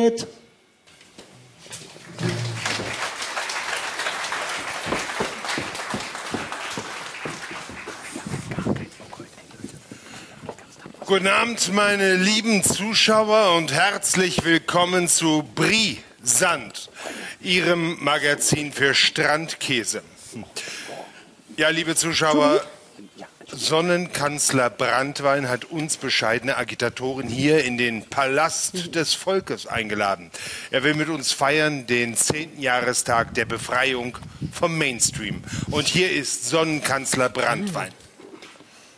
mit. Guten Abend, meine lieben Zuschauer, und herzlich willkommen zu Brisant, Ihrem Magazin für Strandkäse. Ja, liebe Zuschauer, Sonnenkanzler Branntwein hat uns bescheidene Agitatoren hier in den Palast des Volkes eingeladen. Er will mit uns feiern den 10. Jahrestag der Befreiung vom Mainstream. Und hier ist Sonnenkanzler Branntwein.